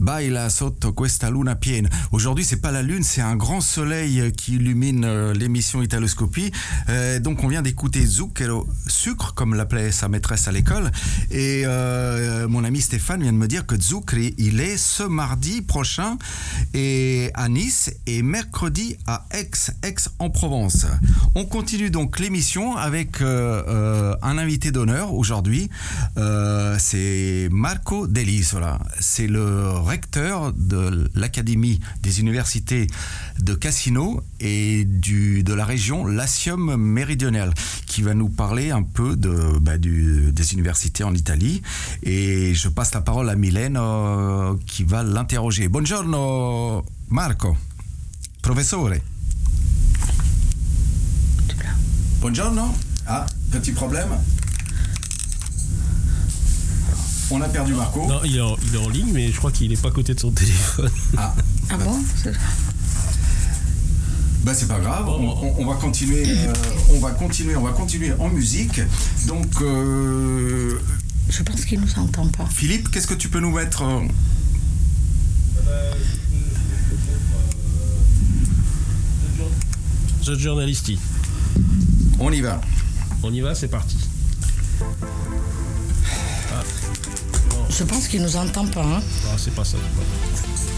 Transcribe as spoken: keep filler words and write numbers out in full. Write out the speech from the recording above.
Baila sotto questa luna piena. Aujourd'hui, c'est pas la lune, c'est un grand soleil qui illumine euh, l'émission Italoscopie. Euh, donc, on vient d'écouter Zucchero, sucre, comme l'appelait sa maîtresse à l'école. Et euh, mon ami Stéphane vient de me dire que Zuccheri, il est ce mardi prochain et à Nice et mercredi à Aix, Aix-en-Provence. On continue donc l'émission avec euh, euh, un invité d'honneur aujourd'hui. Euh, c'est Marco Dell'Isola. C'est le recteur de l'Académie des universités de Cassino et du, de la région Latium méridionale, qui va nous parler un peu de, bah, du, des universités en Italie. Et je passe la parole à Mylène euh, qui va l'interroger. Buongiorno Marco, professore. Buongiorno. Ah, petit problème. On a perdu Marco. Non, il est, en, il est en ligne, mais je crois qu'il n'est pas à côté de son téléphone. Ah, ah bon bah c'est pas grave, on, on, on va continuer, euh, on va continuer, on va continuer en musique. Donc, euh, je pense qu'il nous entend pas. Philippe, qu'est-ce que tu peux nous mettre euh... The Journalisti. On y va. On y va, c'est parti. Je pense qu'il nous entend pas. Hein. Non, c'est pas ça. C'est pas ça.